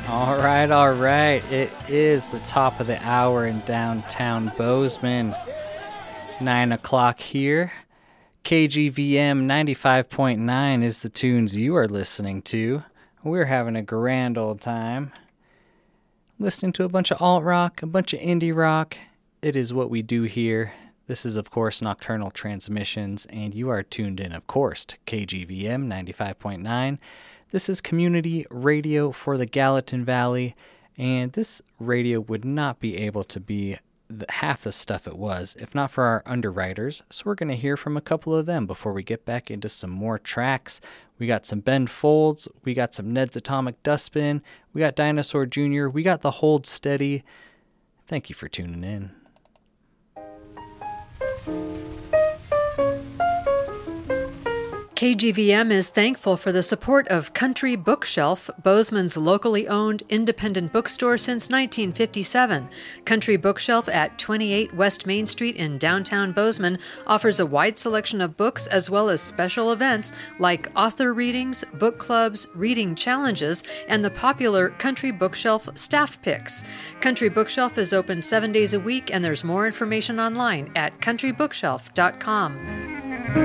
All right, all right. It is the top of the hour in downtown Bozeman. 9 o'clock here. KGVM 95.9 is the tunes you are listening to. We're having a grand old time. Listening to a bunch of alt-rock, a bunch of indie rock. It is what we do here. This is, of course, Nocturnal Transmissions, and you are tuned in, of course, to KGVM 95.9. This is community radio for the Gallatin Valley, and this radio would not be able to be half the stuff it was if not for our underwriters. So we're going to hear from a couple of them before we get back into some more tracks. We got some Ben Folds, we got some Ned's Atomic Dustbin, we got Dinosaur Jr., we got the Hold Steady. Thank you for tuning in. KGVM is thankful for the support of Country Bookshelf, Bozeman's locally owned independent bookstore since 1957. Country Bookshelf at 28 West Main Street in downtown Bozeman offers a wide selection of books as well as special events like author readings, book clubs, reading challenges, and the popular Country Bookshelf staff picks. Country Bookshelf is open 7 days a week, and there's more information online at countrybookshelf.com.